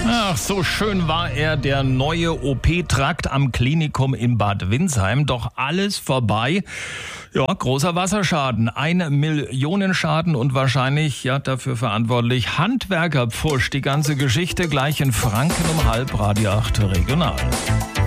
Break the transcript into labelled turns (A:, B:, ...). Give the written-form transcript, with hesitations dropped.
A: Ach, so schön war er, der neue OP-Trakt am Klinikum in Bad Windsheim. Doch alles vorbei. Ja, großer Wasserschaden, 1 Millionenschaden und wahrscheinlich dafür verantwortlich Handwerkerpfusch. Die ganze Geschichte gleich in Franken um 12:30 Radio 8 Regional.